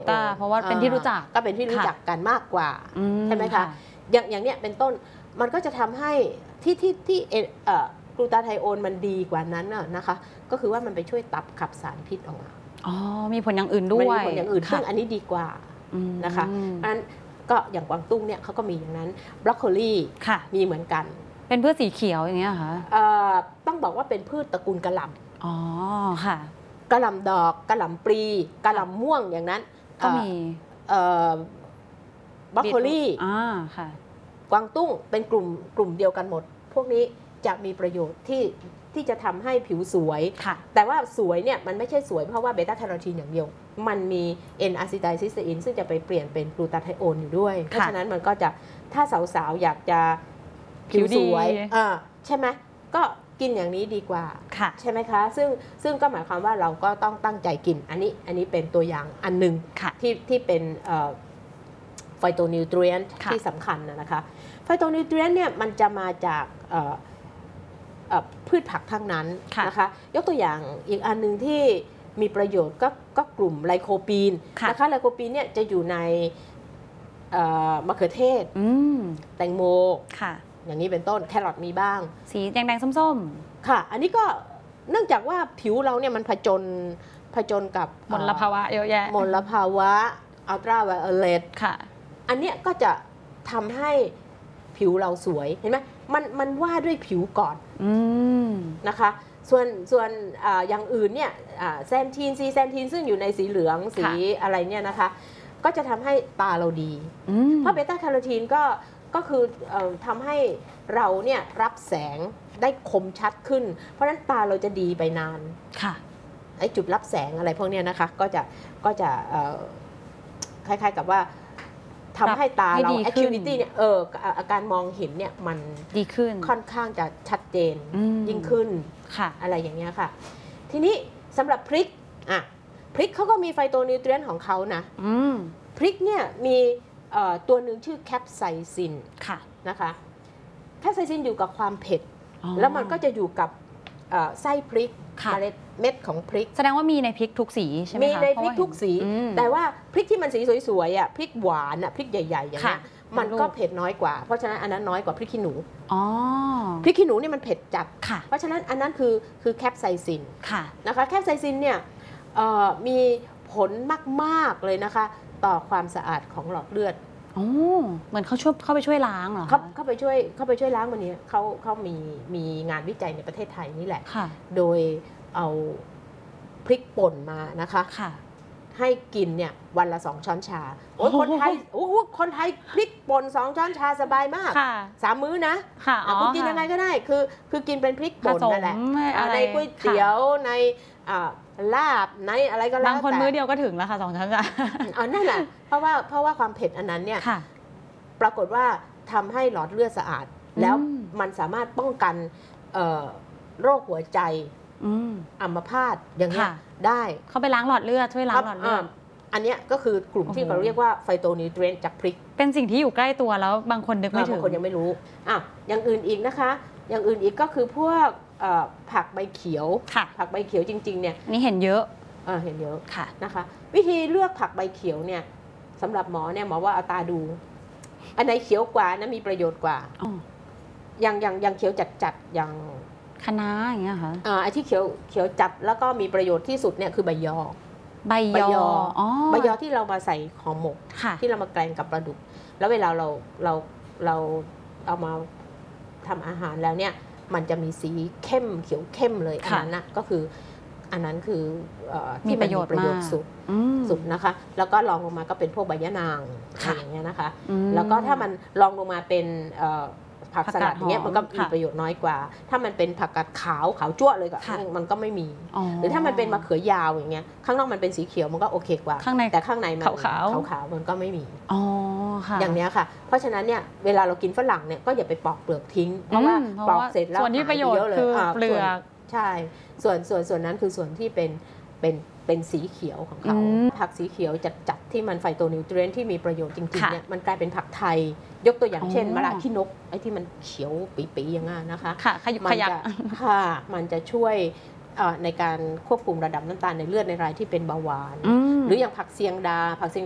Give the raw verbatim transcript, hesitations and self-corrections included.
ต้าเพราะว่าเป็นที่รู้จักก็เป็นที่รู้จักกันมากกว่าใช่ไหมคะอย่างอย่างเนี้ยเป็นต้นมันก็จะทำให้ที่ที่ที่กลูตาไทโอนมันดีกว่านั้นนะคะก็คือว่ามันไปช่วยตับขับสารพิษออกมาอ๋อมีผลอย่างอื่นด้วยมีผลอย่างอื่นซึ่งอันนี้ดีกว่านะคะอันก็อย่างกวางตุ้งเนี่ยเขาก็มีอย่างนั้นบรอกโคลีมีเหมือนกันเป็นพืชสีเขียวอย่างเงี้ยค่ะต้องบอกว่าเป็นพืชตระกูลกะหล่ำอ๋อค่ะกะหล่ำดอกกะหล่ำปลีกะหล่ำม่วงอย่างนั้นก็มีบรอกโคลีกวางตุ้งเป็นกลุ่มกลุ่มเดียวกันหมดพวกนี้จะมีประโยชน์ที่ที่จะทำให้ผิวสวยแต่ว่าสวยเนี่ยมันไม่ใช่สวยเพราะว่าเบต้าแคโรทีนอย่างเดียวมันมี เอ็น อะซิไทลซิสเตอีนซึ่งจะไปเปลี่ยนเป็นกลูตาไทโอนอยู่ด้วยเพราะฉะนั้นมันก็จะถ้าสาวๆอยากจะผิวสวยใช่ไหมก็กินอย่างนี้ดีกว่าใช่ไหมคะซึ่งซึ่งก็หมายความว่าเราก็ต้องตั้งใจกินอันนี้อันนี้เป็นตัวอย่างอันหนึ่งที่ที่เป็นไฟโตนิวทรีนท์ที่สำคัญนะคะไฟโตนิวทรีนท์เนี่ยมันจะมาจากพืชผักทั้งนั้นนะคะยกตัวอย่างอีกอันหนึ่งที่มีประโยชน์ก็ก็กลุ่มไลโคปีนนะคะไลโคปีนเนี่ยจะอยู่ในมะเขือเทศแตงโมอย่างนี้เป็นต้นแครอทมีบ้างสีแดงๆส้มๆค่ะอันนี้ก็เนื่องจากว่าผิวเราเนี่ยมันผจญผจญกับมลภาวะเยอะแยะมลภาวะอัลตราไวโอเลตค่ะอันนี้ก็จะทำให้ผิวเราสวยเห็นไหมมันมันว่าด้วยผิวก่อนนะคะส่วนส่วนอย่างอื่นเนี่ยแซนทีนซีแซนทีนซึ่งอยู่ในสีเหลืองสีอะไรเนี่ยนะคะก็จะทำให้ตาเราดีเพราะเบต้าแคโรทีนก็ก็คือทำให้เราเนี่ยรับแสงได้คมชัดขึ้นเพราะฉะนั้นตาเราจะดีไปนานค่ะไอ้จุดรับแสงอะไรพวกนี้นะคะก็จะก็จะคล้ายๆกับว่าทำให้ตาเรา acuity เนี่ยเอออาการมองเห็นเนี่ยมันดีขึ้นค่อนข้างจะชัดเจนยิ่งขึ้นอะไรอย่างเงี้ยค่ะทีนี้สำหรับพริกอ่ะพริกเขาก็มีไฟโตนิวทรีนท์ของเขานะพริกเนี่ยมีตัวหนึ่งชื่อแคปไซซินนะคะแคปไซซินอยู่กับความเผ็ดแล้วมันก็จะอยู่กับไส้พริกเมล็ดเม็ดของพริกแสดงว่ามีในพริกทุกสีใช่ไหมคะมีในพริกทุกสีแต่ว่าพริกที่มันสีสวยๆอ่ะพริกหวานอ่ะพริกใหญ่ๆอย่างนี้มันก็เผ็ดน้อยกว่าเพราะฉะนั้นอันนั้นน้อยกว่าพริกขี้หนูพริกขี้หนูเนี่ยมันเผ็ดจัดเพราะฉะนั้นอันนั้นคือคือแคปไซซินนะคะแคปไซซินเนี่ยมีผลมากๆเลยนะคะต่อความสะอาดของหลอดเลือดโอ้เหมือนเขาช่วยเข้าไปช่วยล้างเหรอเขาเข้าไปช่วยเข้าไปช่วยล้างวันนี้เขาเขามีมีงานวิจัยในประเทศไทยนี่แหละโดยเอาพริกป่นมานะคะให้กินเนี่ยวันละสองช้อนชาโอ้คนไทยโอ้คนไทยพริกป่นสองช้อนชาสบายมากสามมื้อนะคุณกินยังไงก็ได้คือคือกินเป็นพริกป่นนั่นแหละในก๋วยเตี๋ยวในลาบในอะไรก็แล้วแต่บางคนมื้อเดียวก็ถึงแล้วค่ะสองช้อนชาอ๋อนั่นแหละเพราะว่าเพราะว่าความเผ็ดอันนั้นเนี่ยปรากฏว่าทำให้หลอดเลือดสะอาดแล้วมันสามารถป้องกันโรคหัวใจอัมพาตอย่างนี้ได้เขาไปล้างหลอดเลือดช่วยล้างหลอดเลือดอันนี้ก็คือกลุ่มที่เราเรียกว่าไฟโตนิวทรีนท์จากพริกเป็นสิ่งที่อยู่ใกล้ตัวแล้วบางคนนึกไม่ถึงบางคนยังไม่รู้อ่ะอย่างอื่นอีกนะคะอย่างอื่นอีกก็คือพวกผักใบเขียวผักใบเขียวจริงๆเนี่ยนี่เห็นเยอะเห็นเยอะนะคะวิธีเลือกผักใบเขียวเนี่ยสำหรับหมอเนี่ยหมอว่าเอาตาดูอันไหนเขียวกว่านะมีประโยชน์กว่าอย่างอย่างอย่างเขียวจัดๆอย่างคะน้าอย่างเงี้ยค่ะอ่าไอ้ที่เขียวเขียวจัดแล้วก็มีประโยชน์ที่สุดเนี่ยคือใบยอใบยอใบยอที่เรามาใส่ห่อหมกที่เรามาแกงกับปลาดุกแล้วเวลาเราเราเราเอามาทำอาหารแล้วเนี่ยมันจะมีสีเข้มเขียวเข้มเลยอันนั้นนะก็คืออันนั้นคือที่มีประโยชน์มากสุดสุดนะคะแล้วก็ลองลงมาก็เป็นพวกใบยะนางอะไรอย่างเงี้ยนะคะแล้วก็ถ้ามันลองลงมาเป็นผักสลัดอย่างเงี้ยมันก็มีประโยชน์น้อยกว่าถ้ามันเป็นผักกาดขาวขาวจั่วเลยก็มันก็ไม่มีหรือถ้ามันเป็นมะเขือยาวอย่างเงี้ยข้างนอกมันเป็นสีเขียวมันก็โอเคกว่าแต่ข้างในมันขาวขาวมันก็ไม่มีอย่างเนี้ยค่ะเพราะฉะนั้นเนี่ยเวลาเรากินฝรั่งเนี่ยก็อย่าไปปอกเปลือกทิ้งเพราะว่าปอกเสร็จแล้วส่วนที่ประโยชน์คือเปลือกใช่ส่วนส่วนส่วนนั้นคือส่วนที่เป็นเป็นเป็นสีเขียวของเขาผักสีเขียวจัดๆที่มันไฟโตนิวทรีนท์ที่มีประโยชน์จริงๆเนี่ยมันกลายเป็นผักไทยยกตัวอย่างเช่นมะระขี้นกไอ้ที่มันเขียวปีๆอย่างงั้นนะคะค่ะขยุกขยักค่ะมันจะช่วยในการควบคุมระดับน้ำตาลในเลือดในรายที่เป็นเบาหวานหรืออย่างผักเซียงดาผักเซียง